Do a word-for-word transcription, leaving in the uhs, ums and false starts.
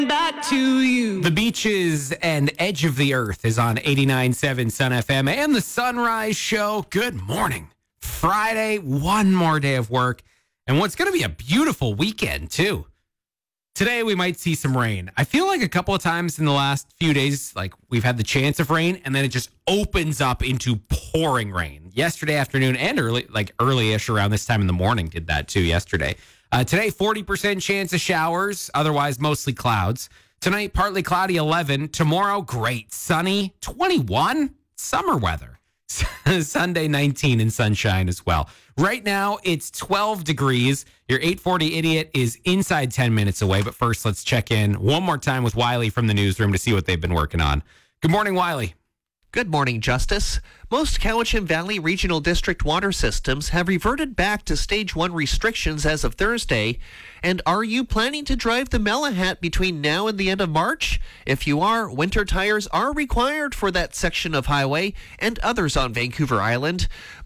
Back to you. The Beaches and Edge of the Earth is on eighty-nine point seven Sun F M and the Sunrise Show. Good morning. Friday, one more day of work, and what's going to be a beautiful weekend, too. Today, we might see some rain. I feel like a couple of times in the last few days, like we've had the chance of rain, and then it just opens up into pouring rain. Yesterday afternoon and early, like early-ish around this time in the morning did that, too, yesterday. Uh, today, forty percent chance of showers, otherwise mostly clouds. Tonight, partly cloudy, eleven. Tomorrow, great, sunny, twenty-one. Summer weather. Sunday, nineteen and sunshine as well. Right now, it's twelve degrees. Your eight forty Idiot is inside ten minutes away. But first, let's check in one more time with Wiley from the newsroom to see what they've been working on. Good morning, Wiley. Good morning, Justice. Most Cowichan Valley Regional District water systems have reverted back to Stage one restrictions as of Thursday. And are you planning to drive the Malahat between now and the end of March? If you are, winter tires are required for that section of highway and others on Vancouver Island.